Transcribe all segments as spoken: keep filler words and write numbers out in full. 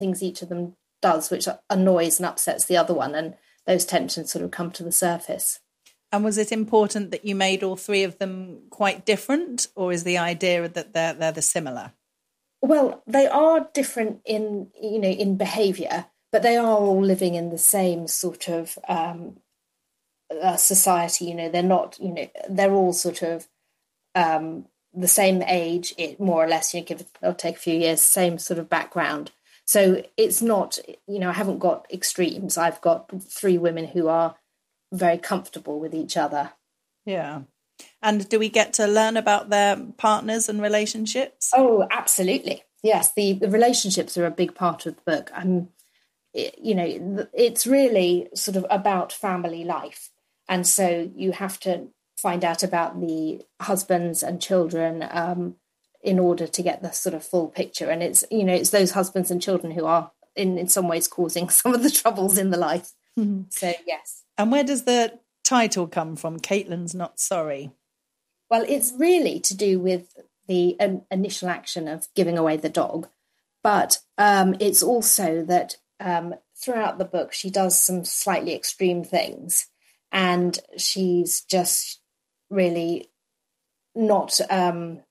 things each of them does, which annoys and upsets the other one, and those tensions sort of come to the surface. And was it important that you made all three of them quite different, or is the idea that they're they're the similar? Well, they are different in, you know, in behaviour, but they are all living in the same sort of um, uh, society. You know, they're not, you know, they're all sort of um, the same age, it, more or less, you know, give it'll take a few years, same sort of background. So it's not, you know, I haven't got extremes. I've got three women who are very comfortable with each other. Yeah. And do we get to learn about their partners and relationships? Oh, absolutely. Yes, the, the relationships are a big part of the book. Um, it, you know, it's really sort of about family life. And so you have to find out about the husbands and children um, in order to get the sort of full picture. And it's, you know, it's those husbands and children who are in, in some ways causing some of the troubles in the life. Mm-hmm. So, yes. And where does the title come from, Caitlin's Not Sorry? Well, it's really to do with the um, initial action of giving away the dog. But um, it's also that um, throughout the book, she does some slightly extreme things. And she's just really not... Um,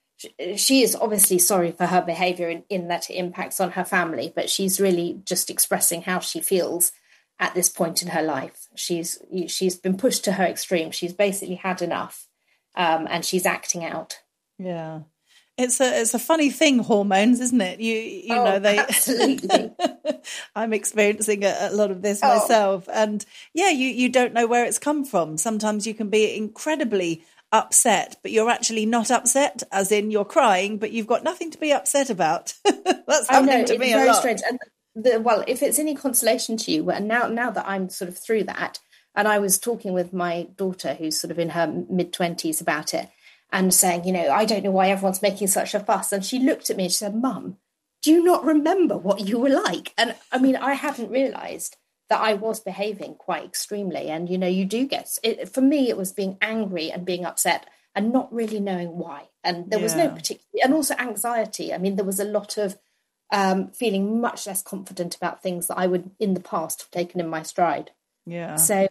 she is obviously sorry for her behaviour in, in that it impacts on her family, but she's really just expressing how she feels at this point in her life. She's she's been pushed to her extreme. She's basically had enough, um, and she's acting out. Yeah, it's a it's a funny thing, hormones, isn't it? You you oh, know they absolutely. I'm experiencing a, a lot of this oh. myself, and yeah, you you don't know where it's come from. Sometimes you can be incredibly upset, but you're actually not upset, as in you're crying, but you've got nothing to be upset about. That's happening I know, to it's me very a lot. Strange. And the, well, if it's any consolation to you, and now now that I'm sort of through that, and I was talking with my daughter, who's sort of in her mid twenties, about it, and saying, you know, I don't know why everyone's making such a fuss. And she looked at me and she said, "Mum, do you not remember what you were like?" And I mean, I hadn't realised that I was behaving quite extremely. And, you know, you do get, it, for me, it was being angry and being upset and not really knowing why. And there yeah. was no particular, and also anxiety. I mean, there was a lot of um, feeling much less confident about things that I would in the past have taken in my stride. Yeah. So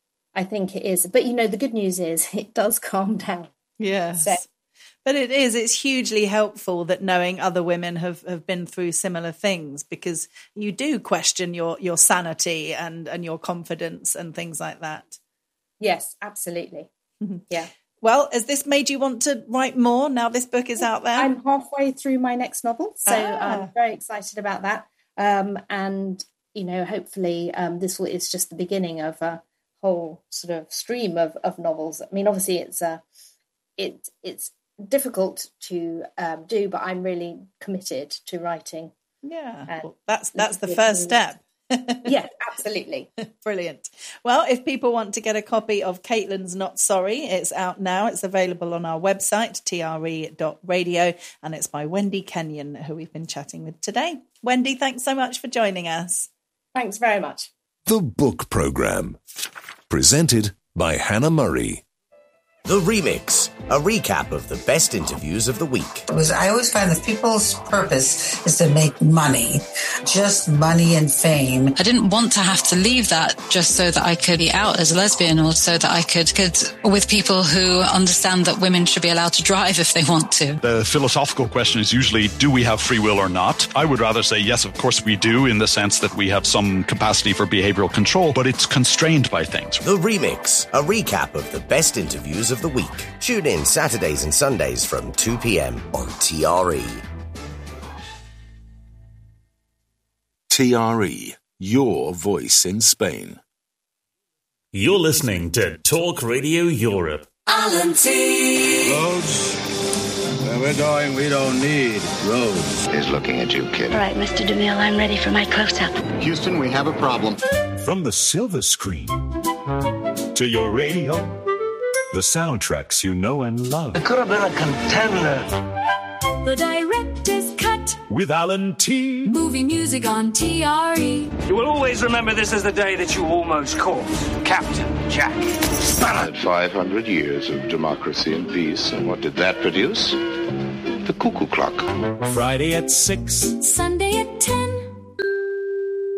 I think it is. But, you know, the good news is it does calm down. Yes. So, but it is, it's hugely helpful that knowing other women have, have been through similar things, because you do question your, your sanity and, and your confidence and things like that. Yes, absolutely. Yeah. Well, has this made you want to write more now this book is out there? I'm halfway through my next novel, so ah. I'm very excited about that. Um, and, you know, hopefully um, this will, it's just the beginning of a whole sort of stream of, of novels. I mean, obviously it's a, it, it's, difficult to um, do, but I'm really committed to writing. Yeah, uh, well, that's that's the first step. Yeah, absolutely. Brilliant. Well, if people want to get a copy of Caitlin's Not Sorry, it's out now. It's available on our website, T R E dot radio, and it's by Wendy Kenyon, who we've been chatting with today. Wendy, thanks so much for joining us. Thanks very much. The Book Programme, presented by Hannah Murray. The Remix, a recap of the best interviews of the week. It was, I always find that people's purpose is to make money, just money and fame. I didn't want to have to leave that just so that I could be out as a lesbian, or so that I could, could with people who understand that women should be allowed to drive if they want to. The philosophical question is usually, do we have free will or not? I would rather say, yes, of course we do, in the sense that we have some capacity for behavioral control, but it's constrained by things. The Remix, a recap of the best interviews of the week. Tune in Saturdays and Sundays from two p.m. on T R E. T R E, your voice in Spain. You're listening to Talk Radio Europe. Alan T. Roads? Where we're going, we don't need roads. He's looking at you, kid. All right, Mister DeMille, I'm ready for my close-up. Houston, we have a problem. From the silver screen to your radio, the soundtracks you know and love. It could have been a contender. The director's cut. With Alan T. Movie music on T R E. You will always remember this as the day that you almost caught Captain Jack Sparrow. five hundred years of democracy and peace, and what did that produce? The cuckoo clock. Friday at six. Sunday at ten.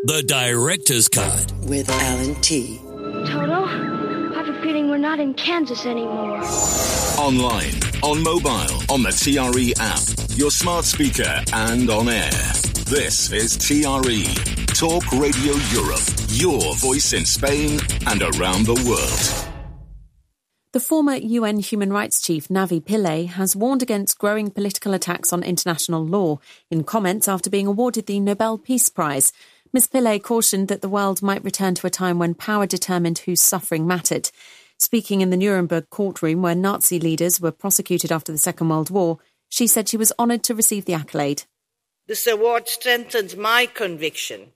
The Director's Cut with Alan T. Toto, I have a feeling we're not in Kansas anymore. Online, on mobile, on the T R E app, your smart speaker, and on air. This is T R E, Talk Radio Europe, your voice in Spain and around the world. The former U N Human Rights Chief Navi Pillay has warned against growing political attacks on international law in comments after being awarded the Nobel Peace Prize. Miz Pillay cautioned that the world might return to a time when power determined whose suffering mattered. Speaking in the Nuremberg courtroom where Nazi leaders were prosecuted after the Second World War, she said she was honoured to receive the accolade. This award strengthens my conviction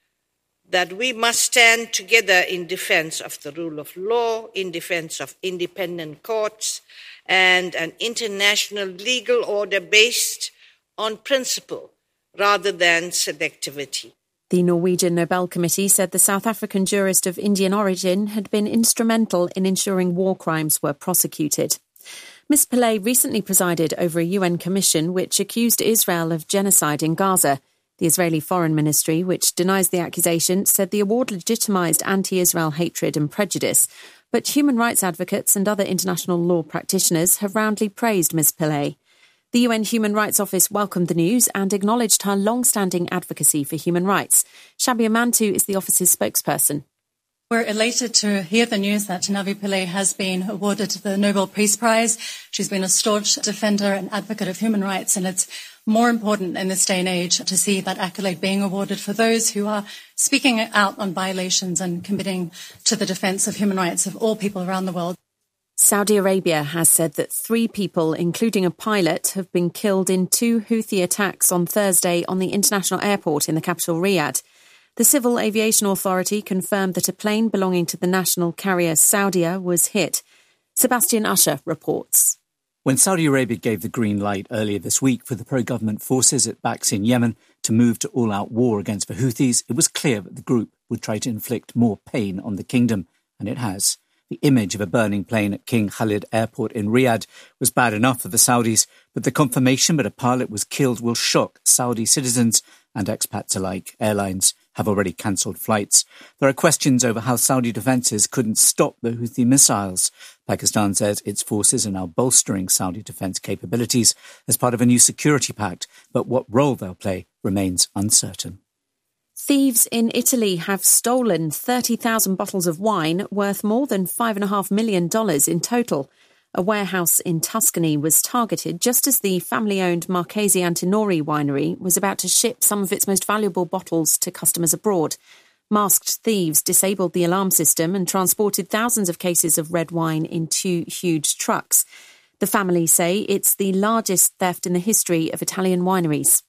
that we must stand together in defence of the rule of law, in defence of independent courts, and an international legal order based on principle rather than selectivity. The Norwegian Nobel Committee said the South African jurist of Indian origin had been instrumental in ensuring war crimes were prosecuted. Miz Pillay recently presided over a U N commission which accused Israel of genocide in Gaza. The Israeli Foreign Ministry, which denies the accusation, said the award legitimised anti-Israel hatred and prejudice. But human rights advocates and other international law practitioners have roundly praised Miz Pillay. The U N Human Rights Office welcomed the news and acknowledged her long-standing advocacy for human rights. Shabia Mantu is the office's spokesperson. We're elated to hear the news that Navi Pillay has been awarded the Nobel Peace Prize. She's been a staunch defender and advocate of human rights, and it's more important in this day and age to see that accolade being awarded for those who are speaking out on violations and committing to the defence of human rights of all people around the world. Saudi Arabia has said that three people, including a pilot, have been killed in two Houthi attacks on Thursday on the international airport in the capital Riyadh. The Civil Aviation Authority confirmed that a plane belonging to the national carrier Saudia was hit. Sebastian Usher reports. When Saudi Arabia gave the green light earlier this week for the pro-government forces it backs in Yemen to move to all-out war against the Houthis, it was clear that the group would try to inflict more pain on the kingdom, and it has. The image of a burning plane at King Khalid Airport in Riyadh was bad enough for the Saudis, but the confirmation that a pilot was killed will shock Saudi citizens and expats alike. Airlines have already cancelled flights. There are questions over how Saudi defences couldn't stop the Houthi missiles. Pakistan says its forces are now bolstering Saudi defence capabilities as part of a new security pact, but what role they'll play remains uncertain. Thieves in Italy have stolen thirty thousand bottles of wine worth more than five point five million dollars in total. A warehouse in Tuscany was targeted just as the family-owned Marchesi Antinori winery was about to ship some of its most valuable bottles to customers abroad. Masked thieves disabled the alarm system and transported thousands of cases of red wine in two huge trucks. The family say it's the largest theft in the history of Italian wineries.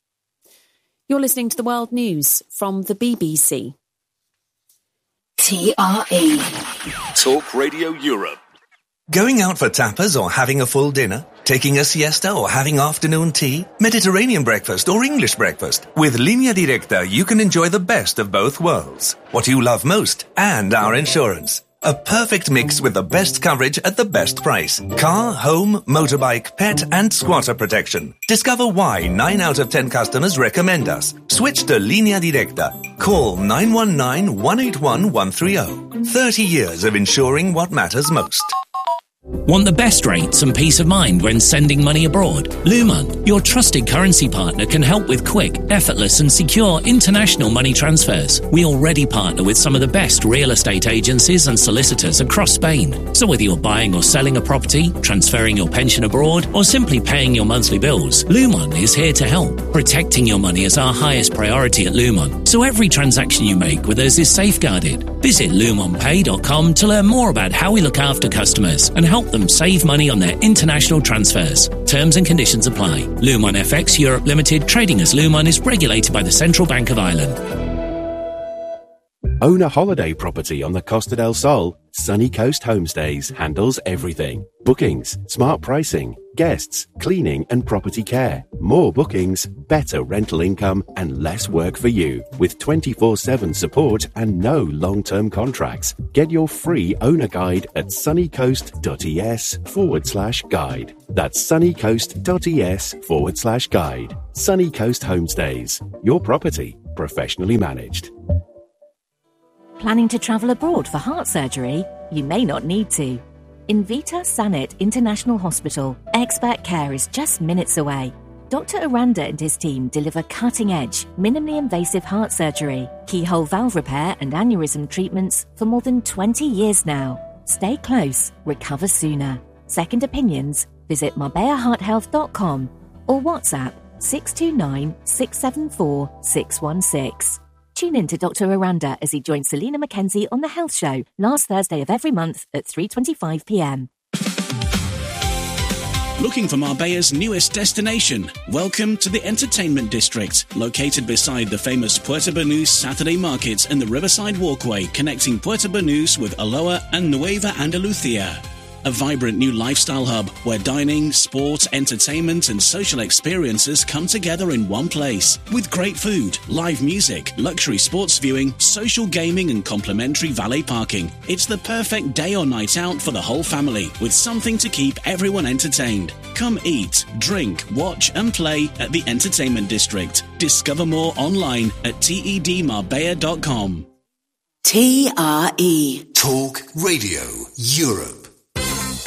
You're listening to the World News from the B B C. T R E. Talk Radio Europe. Going out for tapas or having a full dinner? Taking a siesta or having afternoon tea? Mediterranean breakfast or English breakfast? With Línea Directa, you can enjoy the best of both worlds. What you love most and our insurance. A perfect mix with the best coverage at the best price. Car, home, motorbike, pet and squatter protection. Discover why nine out of ten customers recommend us. Switch to Línea Directa. Call nine one nine, one eight one, one three zero. thirty years of insuring what matters most. Want the best rates and peace of mind when sending money abroad? Luman, your trusted currency partner, can help with quick, effortless and secure international money transfers. We already partner with some of the best real estate agencies and solicitors across Spain. So whether you're buying or selling a property, transferring your pension abroad, or simply paying your monthly bills, Luman is here to help. Protecting your money is our highest priority at Luman, so every transaction you make with us is safeguarded. Visit luman pay dot com to learn more about how we look after customers and help them save money on their international transfers. Terms and conditions apply. Luman F X Europe Limited, trading as Luman, is regulated by the Central Bank of Ireland. Own a holiday property on the Costa del Sol? Sunny Coast Homestays handles everything. Bookings, smart pricing, guests, cleaning and property care. More bookings, better rental income and less work for you. With twenty-four seven support and no long-term contracts. Get your free owner guide at sunnycoast.es forward slash guide. That's sunnycoast.es forward slash guide. Sunny Coast Homestays. Your property, professionally managed. Planning to travel abroad for heart surgery? You may not need to. In Vita Sanet International Hospital, expert care is just minutes away. Doctor Aranda and his team deliver cutting-edge, minimally invasive heart surgery, keyhole valve repair and aneurysm treatments for more than twenty years now. Stay close, recover sooner. Second opinions, visit marbella heart health dot com or WhatsApp six two nine, six seven four, six one six. Tune in to Doctor Aranda as he joins Selena Mackenzie on The Health Show last Thursday of every month at three twenty-five p m. Looking for Marbella's newest destination? Welcome to the Entertainment District, located beside the famous Puerto Banús Saturday Market and the Riverside Walkway connecting Puerto Banús with Aloha and Nueva Andalucia. A vibrant new lifestyle hub where dining, sport, entertainment and social experiences come together in one place. With great food, live music, luxury sports viewing, social gaming and complimentary valet parking. It's the perfect day or night out for the whole family with something to keep everyone entertained. Come eat, drink, watch and play at the Entertainment District. Discover more online at ted marbella dot com. T R E Talk Radio Europe.